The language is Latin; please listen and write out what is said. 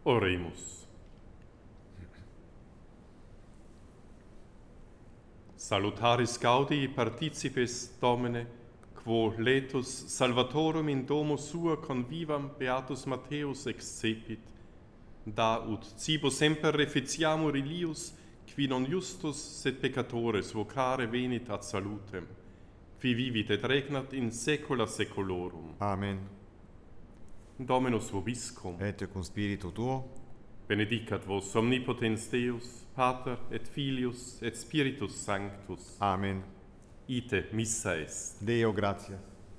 Oremus. Salutaris Gaudi participes Domine, quo letus Salvatorum in domo sua convivam Beatus Matthäus excepit, da ut cibo semper reficiamur ilius, qui non justus sed peccatores vocare venit ad salutem, qui vivit et regnat in saecula saeculorum. Amen. Dominus vobiscum. Et cum spiritu tuo, Benedicat vos omnipotens Deus, Pater et Filius et Spiritus Sanctus. Amen. Ite missa est. Deo gratias.